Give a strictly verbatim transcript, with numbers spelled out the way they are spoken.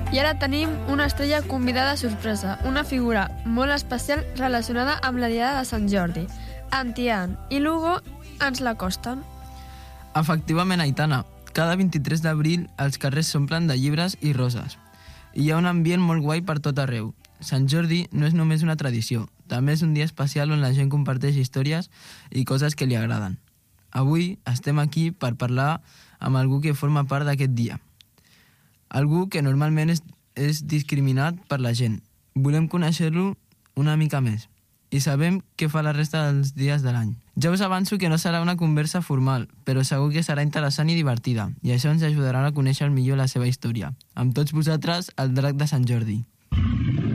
I ara tenim una estrella convidada sorpresa, una figura molt especial relacionada amb la Diada de Sant Jordi. En Tian i l'Hugo ens l'acosten. Efectivament, Aitana, cada vint-i-tres d'abril els carrers s'omplen de llibres i roses. I hi ha un ambient molt guai per tot arreu. Sant Jordi no és només una tradició, també és un dia especial on la gent comparteix històries i coses que li agraden. Avui estem aquí per parlar amb algú que forma part d'aquest dia. Algú que normalment és, és discriminat per la gent. Volem conèixer-lo una mica més i sabem què fa la resta dels dies de l'any. Ja us avanço que no serà una conversa formal, però segur que serà interessant i divertida, i això ens ajudarà a conèixer millor la seva història. Amb tots vosaltres, el Drac de Sant Jordi.